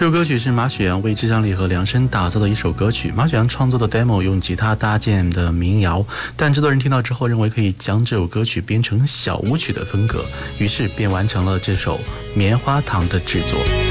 这首歌曲是马雪阳为至张力和量身打造的一首歌曲。马雪阳创作的 demo 用吉他搭建的民谣，但制作人听到之后认为可以将这首歌曲编成小舞曲的风格，于是便完成了这首棉花糖的制作。